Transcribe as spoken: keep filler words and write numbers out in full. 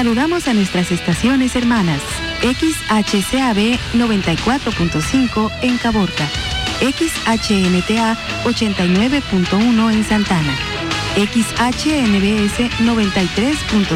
Saludamos a nuestras estaciones hermanas. X H C A B noventa y cuatro punto cinco en Caborca, X H N T A ochenta y nueve punto uno en Santana, X H N B S noventa y tres punto